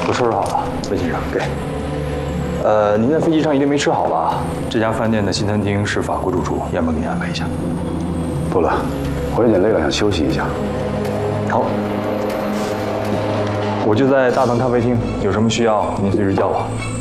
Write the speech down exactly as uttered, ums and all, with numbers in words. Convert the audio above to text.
都收拾好了，魏先生，给。呃，您在飞机上一定没吃好吧？这家饭店的新餐厅是法国主厨，要不要给您安排一下？ 不了，我有点累了，想休息一下。 好，我就在大堂咖啡厅，有什么需要您随时叫我。